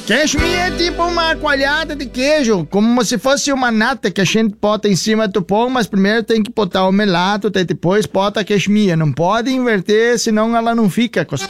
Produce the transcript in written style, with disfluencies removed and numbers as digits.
Queijo-me é tipo uma coalhada de queijo, como se fosse uma nata que a gente bota em cima do pão, mas primeiro tem que botar o melato, daí depois bota a queijo-me. Não pode inverter, senão ela não fica gostosa.